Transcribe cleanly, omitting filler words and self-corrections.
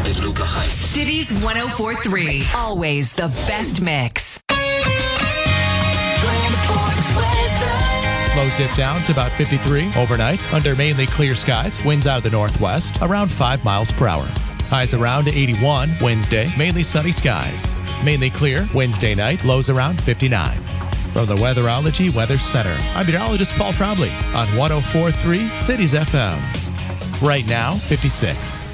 Beluga Heights. Cities 104.3. Always the best mix. Lows dip down to about 53 overnight under mainly clear skies. Winds out of the northwest around 5 miles per hour. Highs around 81 Wednesday, mainly sunny skies. Mainly clear Wednesday night, lows around 59. From the Weatherology Weather Center, I'm meteorologist Paul Trombley on 104.3 Cities FM. Right now, 56.